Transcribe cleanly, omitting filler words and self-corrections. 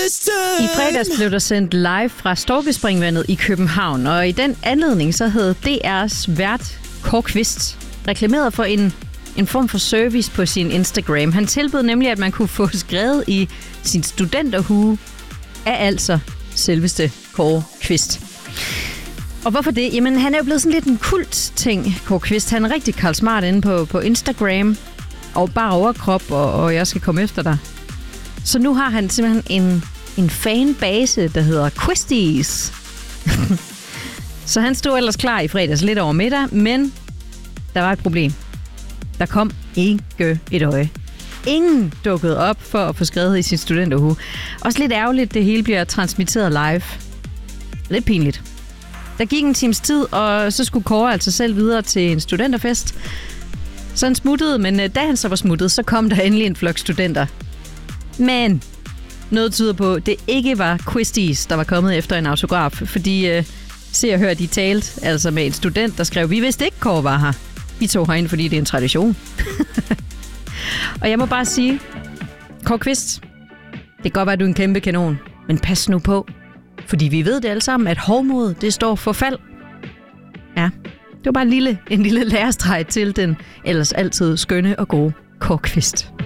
I fredags blev der sendt live fra Storkespringvandet i København, og i den anledning så havde DR's vært Kåre Quist reklameret for en form for service på sin Instagram. Han tilbød nemlig, at man kunne få skrevet i sin studenterhue af altså selveste Kåre Quist. Og hvorfor det? Jamen, han er jo blevet sådan lidt en kult-ting, Kåre Quist. Han er rigtig Karl Smart inde på Instagram, og bare overkrop, og jeg skal komme efter dig. Så nu har han simpelthen en fanbase, der hedder Quisties. Så han stod ellers klar i fredags lidt over middag, men der var et problem. Der kom ikke et øje. Ingen dukkede op for at få skrevet i sit studenterhue. Også lidt ærgerligt, det hele bliver transmitteret live. Lidt pinligt. Der gik en times tid, og så skulle Kåre altså selv videre til en studenterfest. Så han smuttede, men da han så var smuttet, så kom der endelig en flok studenter. Men noget tyder på, at det ikke var Quisties, der var kommet efter en autograf, fordi Se og Hør, de talte altså med en student, der skrev, vi vidste ikke, Kåre var her. Vi tog herind, fordi det er en tradition. Og jeg må bare sige, Kåre Quist, det kan godt være, at du er en kæmpe kanon, men pas nu på, fordi vi ved det alle sammen, at hovmod, det står for fald. Ja, det var bare en lille lærestreg til den ellers altid skønne og gode Kåre Quist.